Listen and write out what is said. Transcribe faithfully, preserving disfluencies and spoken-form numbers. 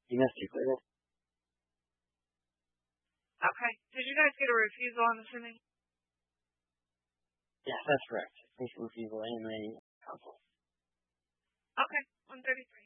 You missed your clear. Okay. Did you guys get a refusal, I'm assuming? Yes, that's correct. Patient refusal and a consult. Okay. one thirty-three.